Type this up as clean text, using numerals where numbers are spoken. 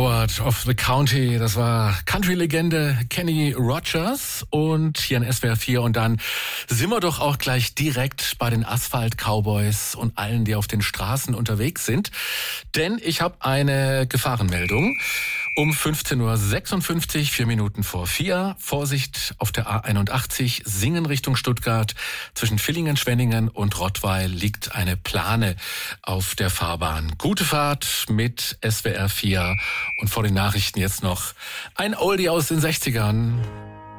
Coward of the County, das war Country-Legende Kenny Rogers und hier in SWR 4 und dann sind wir doch auch gleich direkt bei den Asphalt-Cowboys und allen, die auf den Straßen unterwegs sind, denn ich habe eine Gefahrenmeldung. Um 15.56 Uhr, 4 Minuten vor 4, Vorsicht auf der A81, Singen Richtung Stuttgart. Zwischen Villingen, Schwenningen und Rottweil liegt eine Plane auf der Fahrbahn. Gute Fahrt mit SWR 4 und vor den Nachrichten jetzt noch ein Oldie aus den 60ern.